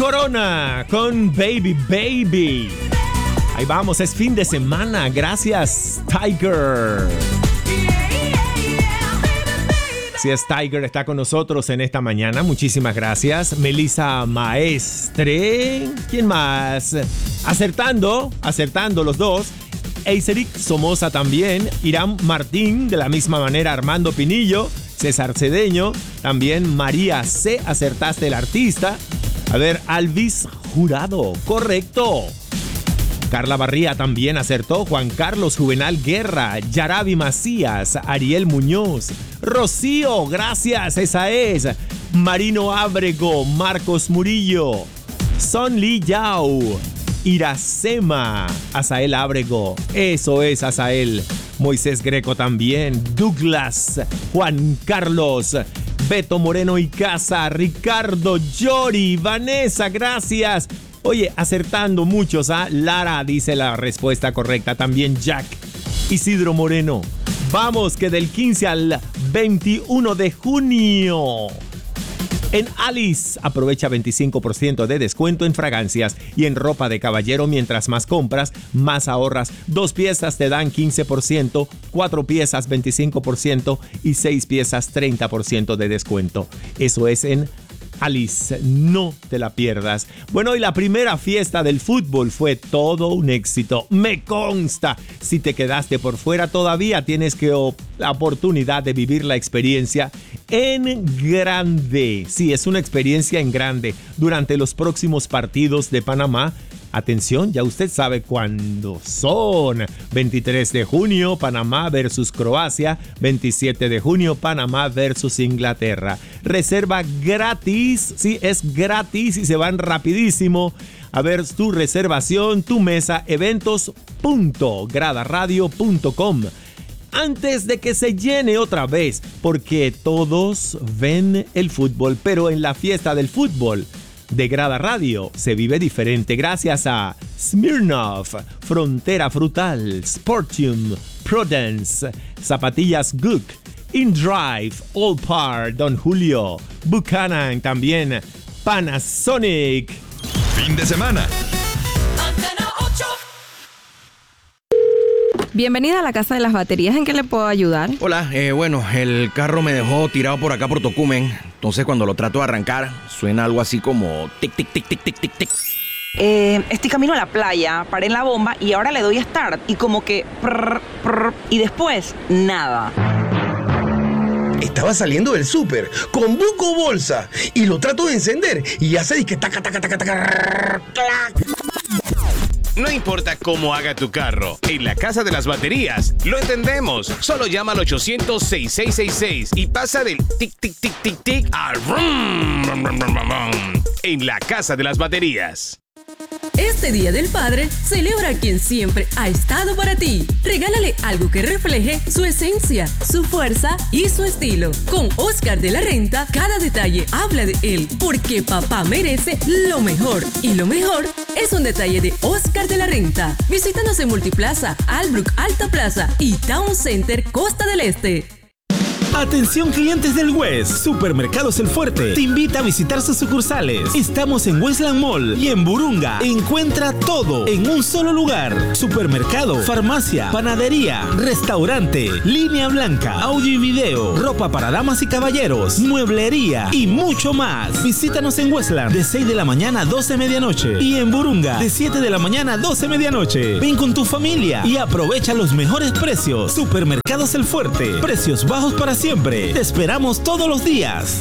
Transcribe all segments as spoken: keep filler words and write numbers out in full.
Corona con Baby Baby. Ahí vamos, es fin de semana. Gracias, Tiger. Si es Tiger, está con nosotros en esta mañana. Muchísimas gracias. Melissa Maestre. ¿Quién más? Acertando, acertando los dos. Eiseric Somoza también. Irán Martín, de la misma manera Armando Pinillo. César Cedeño. También María C. Acertaste el artista. A ver, Alvis Jurado. Correcto. Carla Barría también acertó. Juan Carlos Juvenal Guerra, Yarabi Macías, Ariel Muñoz, Rocío, gracias, esa es. Marino Ábrego, Marcos Murillo, Son Lee Yao, Iracema, Azael Ábrego, eso es Azael. Moisés Greco también, Douglas, Juan Carlos, Beto Moreno y Casa, Ricardo, Yori, Vanessa, gracias. Oye, acertando muchos, ¿ah? Lara dice la respuesta correcta. También Jack. Isidro Moreno. Vamos, que del quince al veintiuno de junio. En Alice, aprovecha veinticinco por ciento de descuento en fragancias y en ropa de caballero. Mientras más compras, más ahorras. Dos piezas te dan quince por ciento, cuatro piezas veinticinco por ciento y seis piezas treinta por ciento de descuento. Eso es en Alice, no te la pierdas. Bueno, y la primera fiesta del fútbol fue todo un éxito, me consta. Si te quedaste por fuera, todavía tienes que oh, la oportunidad de vivir la experiencia en grande. Sí, es una experiencia en grande. Durante los próximos partidos de Panamá, atención, ya usted sabe cuándo son. veintitrés de junio, Panamá versus Croacia. veintisiete de junio, Panamá versus Inglaterra. Reserva gratis, sí, es gratis y se van rapidísimo. A ver tu reservación, tu mesa, eventos punto grada radio punto com. Antes de que se llene otra vez, porque todos ven el fútbol, pero en la fiesta del fútbol de Grada Radio se vive diferente gracias a Smirnoff, Frontera Frutal, Sportium, Prudence, Zapatillas Gook, InDrive, All Par, Don Julio, Buchanan, también Panasonic. Fin de semana. Bienvenida a la Casa de las Baterías. ¿En qué le puedo ayudar? Hola, eh, bueno, el carro me dejó tirado por acá por Tocumen. Entonces cuando lo trato de arrancar, suena algo así como tic, tic, tic, tic, tic, tic, tic. Eh, estoy camino a la playa, paré en la bomba y ahora le doy start y como que prr, prr, y después nada. Estaba saliendo del súper con Buco Bolsa y lo trato de encender y hace que taca, taca, taca, taca, clac. No importa cómo haga tu carro, en la Casa de las Baterías lo entendemos. Solo llama al ochocientos, sesenta y seis sesenta y seis y pasa del tic tic tic tic tic al rum, en la Casa de las Baterías. Este Día del Padre, celebra a quien siempre ha estado para ti. Regálale algo que refleje su esencia, su fuerza y su estilo. Con Oscar de la Renta, cada detalle habla de él, porque papá merece lo mejor. Y lo mejor es un detalle de Oscar de la Renta. Visítanos en Multiplaza, Albrook Alta Plaza y Town Center Costa del Este. Atención clientes del West, Supermercados El Fuerte te invita a visitar sus sucursales. Estamos en Westland Mall y en Burunga. Encuentra todo en un solo lugar. Supermercado, farmacia, panadería, restaurante, línea blanca, audio y video, ropa para damas y caballeros, mueblería y mucho más. Visítanos en Westland de seis de la mañana a doce de medianoche y en Burunga de siete de la mañana a doce de medianoche. Ven con tu familia y aprovecha los mejores precios. Supermercados El Fuerte, precios bajos para siempre. Te esperamos todos los días.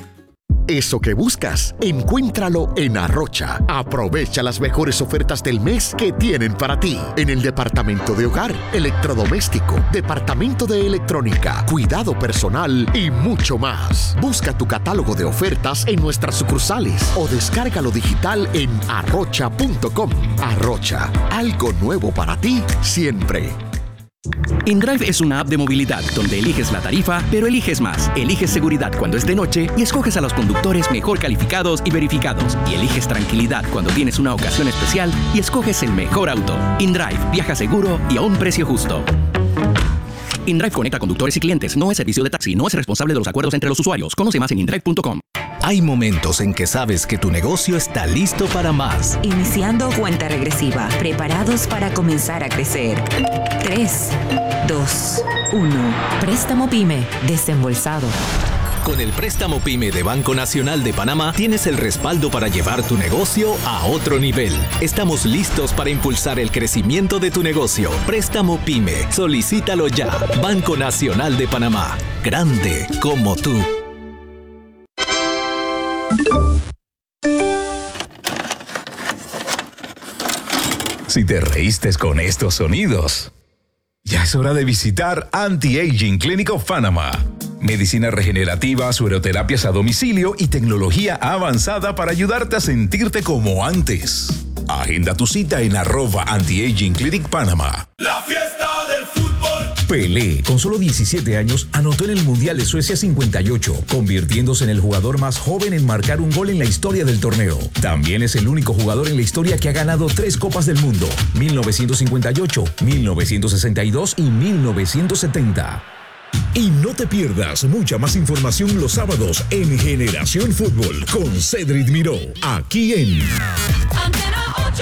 Eso que buscas, encuéntralo en Arrocha. Aprovecha las mejores ofertas del mes que tienen para ti. En el departamento de hogar, electrodoméstico, departamento de electrónica, cuidado personal y mucho más. Busca tu catálogo de ofertas en nuestras sucursales o descárgalo digital en arrocha punto com. Arrocha, algo nuevo para ti siempre. InDrive es una app de movilidad donde eliges la tarifa, pero eliges más. Eliges seguridad cuando es de noche y escoges a los conductores mejor calificados y verificados. Y eliges tranquilidad cuando tienes una ocasión especial y escoges el mejor auto. InDrive, viaja seguro y a un precio justo. InDrive conecta conductores y clientes. No es servicio de taxi. No es responsable de los acuerdos entre los usuarios. Conoce más en indrive punto com. Hay momentos en que sabes que tu negocio está listo para más. Iniciando cuenta regresiva, preparados para comenzar a crecer. tres, dos, uno. Préstamo PYME, desembolsado. Con el préstamo PYME de Banco Nacional de Panamá tienes el respaldo para llevar tu negocio a otro nivel. Estamos listos para impulsar el crecimiento de tu negocio. Préstamo PYME. Solicítalo ya. Banco Nacional de Panamá. Grande como tú. Si te reíste con estos sonidos, ya es hora de visitar Anti-Aging Clinic of Panama. Medicina regenerativa, sueroterapias a domicilio y tecnología avanzada para ayudarte a sentirte como antes. Agenda tu cita en arroba Anti-Aging Clinic Panama. La fiesta del fútbol. Pelé, con solo diecisiete años, anotó en el Mundial de Suecia cincuenta y ocho, convirtiéndose en el jugador más joven en marcar un gol en la historia del torneo. También es el único jugador en la historia que ha ganado tres Copas del Mundo, mil novecientos cincuenta y ocho, mil novecientos sesenta y dos y mil novecientos setenta. Y no te pierdas mucha más información los sábados en Generación Fútbol con Cedric Miró, aquí en Antena ocho.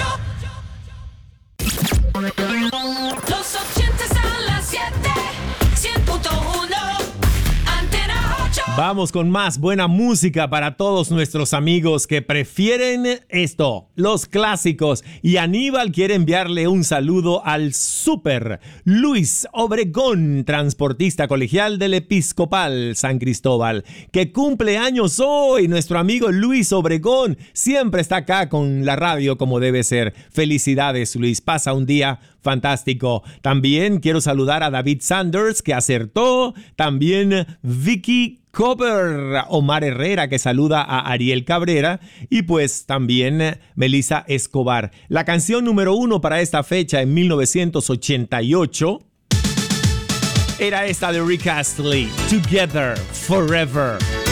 Los ochentas a las siete, cien punto uno. Antena ocho. Vamos con más buena música para todos nuestros amigos que prefieren esto, los clásicos. Y Aníbal quiere enviarle un saludo al Super Luis Obregón, transportista colegial del Episcopal San Cristóbal, que cumple años hoy. Nuestro amigo Luis Obregón siempre está acá con la radio como debe ser. Felicidades, Luis. Pasa un día fantástico. También quiero saludar a David Sanders, que acertó. También Vicky Cover, Omar Herrera, que saluda a Ariel Cabrera, y pues también Melissa Escobar. La canción número uno para esta fecha en mil novecientos ochenta y ocho era esta de Rick Astley, Together Forever.